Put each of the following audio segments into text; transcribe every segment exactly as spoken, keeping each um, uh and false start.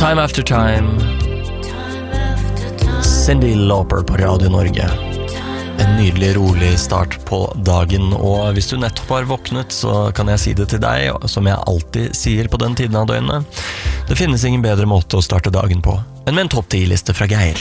Time After Time. Cyndi Lauper på Radio Norge. En nydelig, rolig start på dagen. Og hvis du nettopp har våknet, så kan jeg si det til deg, som jeg alltid sier på den tiden av døgnet. Det finnes ingen bedre måte å starte dagen på enn med en topp ti-liste fra Geir.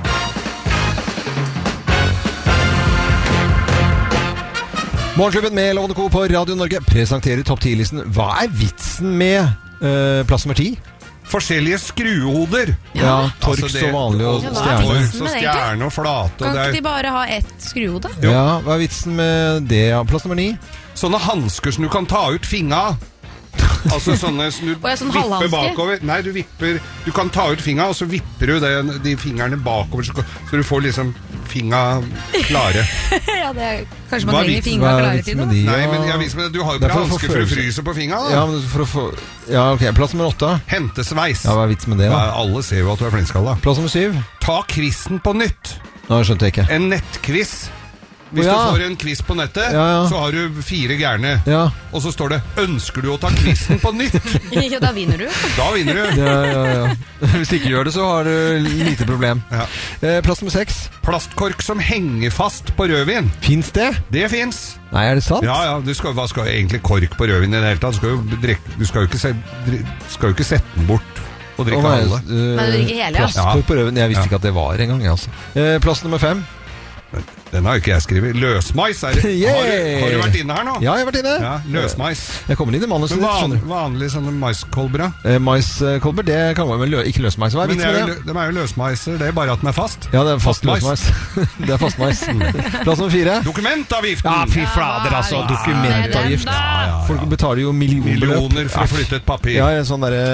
Morgenklubben med Lovende Co på Radio Norge presenterer topp ti-listen. Hva er vitsen med uh, plass nummer ti? Forskjellige skruehoder. Ja, ja torks altså det, og vanlig og ja, stjerne. Torks og stjerne og flate. Kan og ikke er... de bare ha ett skruhode? Ja, hva er vitsen med det? Ja, plass nummer ni? Sånne hansker som du kan ta ut finga. Altså sånne som du og jeg, sånn vipper bakover. Nei, du vipper. Du kan ta ut finga, og så vipper du det, de fingrene bakover, så, så du får liksom finga klare. Ja, det er kanskje man Hva trenger vits- finga hva er klare vitsen til med det. de? Nei, Ja. men jeg viser meg, du har jo Det er ikke for å få hansker for å følelse. fryse på finga, da. Ja, men for å få... Ja, ok. Plass nummer åtte. Hentesveis. Ja, hva er vitsen med det da? Ja, alle ser jo at du er flintskalla. Plass nummer syv. Ta quizen på nytt. Nå skjønte jeg ikke. En nettquiz. Hvis Ja. du får en quiz på nettet, Ja, ja. så har du fire gærne. Ja, Og så står det, ønsker du å ta quizen på nytt? Ja, da vinner du. Da vinner du. ja, ja, ja. Hvis ikke gjør det, så har du lite problem. Ja. Eh, plass nummer seks. Plastkork som henger fast på rødvin. Finns det? Det finnes. Nei, er det sant? Ja, ja, du skal, hva skal egentlig kork på rødvin i det hele tatt? Du skal jo, drikke, du skal jo, ikke, se, dri, skal jo ikke sette den bort og drikke Å, nei, alle. eh, Nei, du drikker hele, ja. Plastkork på røven. Jeg visste Ja. ikke at det var en gang, jeg, altså. Eh, plass nummer fem. Den har jo ikke jeg skrevet. Løsmais, er det. Yeah! Har, du, har du vært inne her nå? Ja, jeg har vært inne. Ja, løsmais. Jeg kommer inn i manuset Men ditt, van, skjønner du. vanlige sånne maiskolber, ja. Eh, maiskolber, det kan være med lø ikke løsmais. Hva er Men vitsen det er med jo, det? lø- de er jo løsmaiser, det er bare at den er fast. Ja, det er fast Fastmais. løsmais. Det er fast mais. Plass nummer fire. Dokumentavgiften! Ja, fy flader, altså. Ja, hva er Dokumentavgift. det da? Folk betaler jo millionbeløp. Millioner for å flytte et papir. Ja, en sånn derre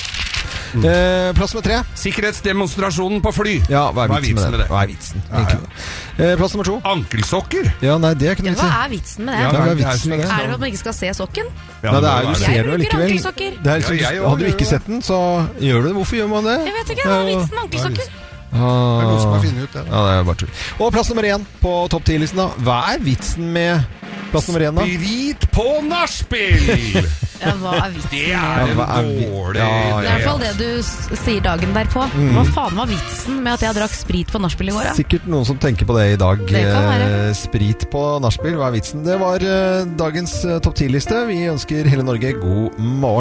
eh, Plass nummer tre. Sikkerhetsdemonstrasjonen på fly. Ja, hva er vitsen med det? Hva er vitsen? egentlig? Eh, plass nummer to. Ankelsokker. Ja, nei, det er ikke noe Ja, hva vits i. er vitsen med det? Ja, Hva er det er vitsen med det? Er det for at man ikke skal se sokken? Ja, Nei, det er, må du være ser det Jeg bruker likevel. ankelsokker. Det er liksom, Ja, jeg hadde du gjør ikke det. sett den, så gjør du det. Hvorfor gjør man det? Jeg vet ikke, hva er vitsen med ankelsokker? Det er noen som har funnet ut det. Ja, det er bare tull. Og plass nummer én på topp ti-listen da. Hva er vitsen med plass nummer én da? Spirit på nachspiel! Ja, hva er vitsen Det med Ja, er hva er en vi- dårlig Ja, Det er i idé. hvert fall det du s- sier dagen derpå. Hva faen var vitsen med at jeg drakk sprit på nachspiel i går? Da? Sikkert noen som tenker på det i dag. Det kan være. Eh, Sprit på nachspiel, hva er vitsen? Det var eh, dagens eh, topp ti-liste. Vi ønsker hele Norge god morgen.